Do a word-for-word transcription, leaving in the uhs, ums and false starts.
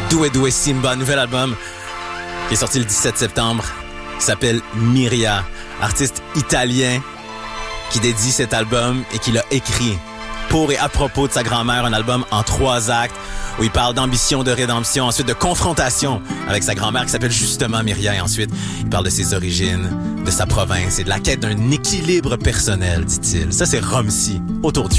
Doué Doué Simba, nouvel album qui est sorti le dix-sept septembre, qui s'appelle Myria, artiste italien qui dédie cet album et qui l'a écrit pour et à propos de sa grand-mère, un album en trois actes où il parle d'ambition, de rédemption, ensuite de confrontation avec sa grand-mère qui s'appelle justement Myria, et ensuite il parle de ses origines, de sa province et de la quête d'un équilibre personnel, dit-il. Ça, c'est Romsey, autour du